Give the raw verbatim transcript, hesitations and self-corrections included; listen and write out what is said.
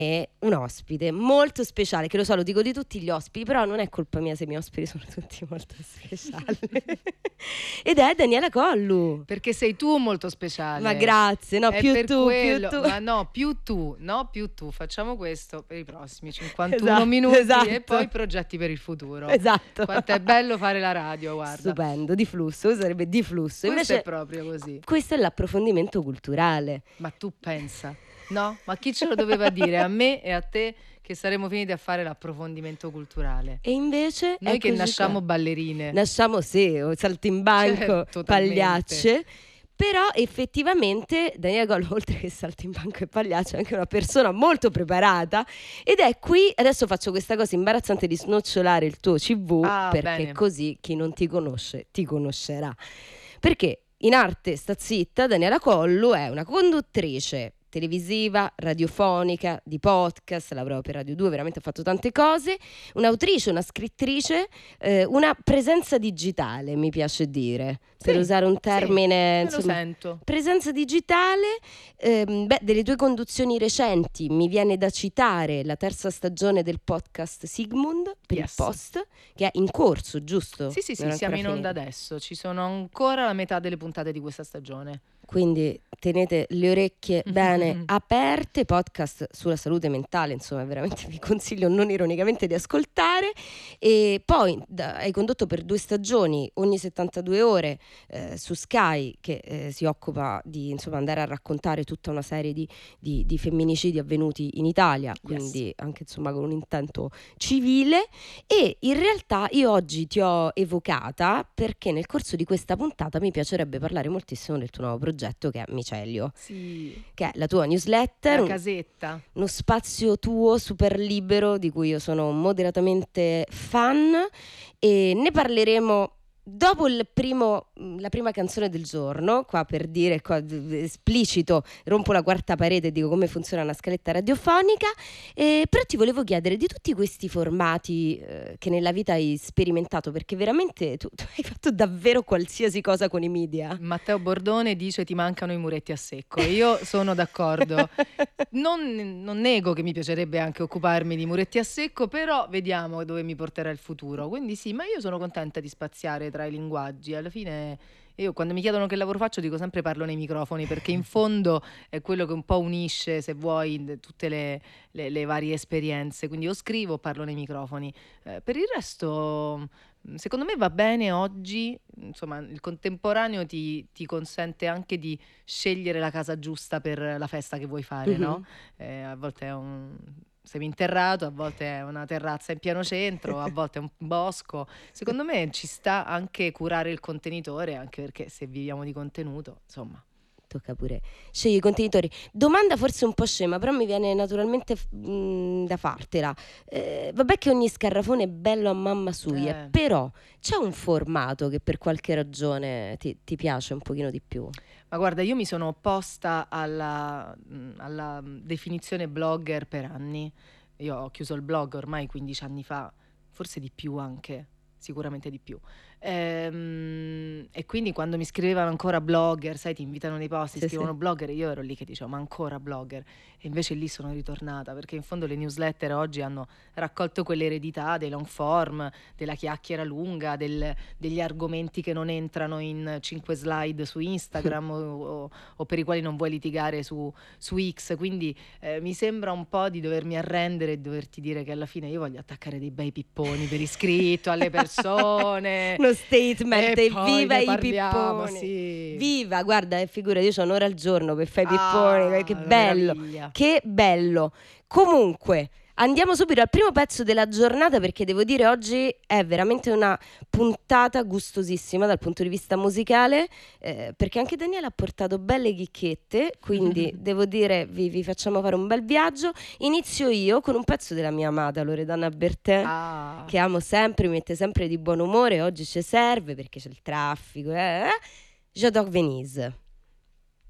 è un ospite molto speciale, che lo so, lo dico di tutti gli ospiti, però non è colpa mia se i miei ospiti sono tutti molto speciali. Ed è Daniela Collu. Perché sei tu molto speciale. Ma grazie, no, è più per tu, quello. più tu. Ma no, più tu, no, più tu. Facciamo questo per i prossimi cinquantuno Esatto, minuti esatto. e poi progetti per il futuro. Esatto. Quanto è bello fare la radio, guarda. Stupendo, di flusso, sarebbe di flusso. Questo Invece è proprio così. Questo è l'approfondimento culturale. Ma tu pensa, no? Ma chi ce lo doveva dire? A me e a te che saremmo finiti a fare l'approfondimento culturale. E invece noi che nasciamo qua. ballerine. Nasciamo sì, o saltimbanco, Certo, pagliacce. Però effettivamente Daniela Collu, oltre che saltimbanco e pagliaccio, è anche una persona molto preparata ed è qui, adesso faccio questa cosa imbarazzante di snocciolare il tuo C V, ah, perché bene. così chi non ti conosce ti conoscerà. Perché in arte sta zitta, Daniela Collu è una conduttrice televisiva, radiofonica, di podcast, lavora per Radio due, veramente ha fatto tante cose, un'autrice, una scrittrice, eh, una presenza digitale, mi piace dire, sì, per usare un termine, sì, insomma, lo sento. Presenza digitale, ehm, beh, delle tue conduzioni recenti mi viene da citare la terza stagione del podcast Sigmund per yes. il Post, che è in corso, giusto? Sì, sì, sì, siamo in onda adesso, ci sono ancora la metà delle puntate di questa stagione. Quindi tenete le orecchie bene aperte, podcast sulla salute mentale, insomma veramente vi consiglio non ironicamente di ascoltare. E poi da, hai condotto per due stagioni ogni settantadue ore eh, su Sky, che eh, si occupa di insomma andare a raccontare tutta una serie di, di, di femminicidi avvenuti in Italia, quindi yes. anche insomma con un intento civile. E in realtà io oggi ti ho evocata perché nel corso di questa puntata mi piacerebbe parlare moltissimo del tuo nuovo progetto, che è Micelio, sì. che è la tua newsletter, la casetta, un, uno spazio tuo super libero di cui io sono moderatamente fan, e ne parleremo dopo il primo, la prima canzone del giorno, qua per dire qua, esplicito, rompo la quarta parete e dico come funziona una scaletta radiofonica. Eh, però ti volevo chiedere di tutti questi formati eh, che nella vita hai sperimentato, perché veramente tu, tu hai fatto davvero qualsiasi cosa con i media. Matteo Bordone dice ti mancano i muretti a secco, io sono d'accordo. non, non nego che mi piacerebbe anche occuparmi di muretti a secco, però vediamo dove mi porterà il futuro. Quindi sì, ma io sono contenta di spaziare tra i linguaggi. Alla fine io quando mi chiedono che lavoro faccio dico sempre parlo nei microfoni, perché in fondo è quello che un po' unisce, se vuoi, tutte le, le, le varie esperienze. Quindi io scrivo, parlo nei microfoni. Eh, per il resto secondo me va bene oggi, insomma il contemporaneo ti, ti consente anche di scegliere la casa giusta per la festa che vuoi fare, mm-hmm. no? Eh, a volte è un seminterrato, a volte è una terrazza in piano centro, a volte è un bosco. Secondo me ci sta anche curare il contenitore, anche perché se viviamo di contenuto, insomma. Tocca pure scegli i contenitori. Domanda forse un po' scema, però mi viene naturalmente mh, da fartela. Eh, vabbè che ogni scarrafone è bello a mamma sua, eh. però c'è un formato che per qualche ragione ti, ti piace un pochino di più? Ma guarda, io mi sono opposta alla, alla definizione blogger per anni. Io ho chiuso il blog ormai quindici anni fa, forse di più anche, sicuramente di più. Ehm, e quindi quando mi scrivevano ancora blogger, sai, ti invitano nei posti, sì, scrivono sì. blogger, io ero lì che dicevo ma ancora blogger, e invece lì sono ritornata, perché in fondo le newsletter oggi hanno raccolto quell'eredità dei long form, della chiacchiera lunga, del, degli argomenti che non entrano in cinque slide su Instagram o, o, o per i quali non vuoi litigare su, su X, quindi eh, mi sembra un po' di dovermi arrendere e doverti dire che alla fine io voglio attaccare dei bei pipponi per iscritto alle persone. Statement, e viva i parliamo, pipponi, sì. viva, guarda, figura, io ho un'ora al giorno per fare i pipponi, ah, che bello, meraviglia. che bello. Comunque andiamo subito al primo pezzo della giornata, perché devo dire oggi è veramente una puntata gustosissima dal punto di vista musicale, eh, perché anche Daniela ha portato belle chicchette, quindi devo dire vi, vi facciamo fare un bel viaggio. Inizio io con un pezzo della mia amata Loredana Bertè, ah. che amo sempre, mi mette sempre di buon umore, oggi ci serve perché c'è il traffico, eh? J'adore Venise.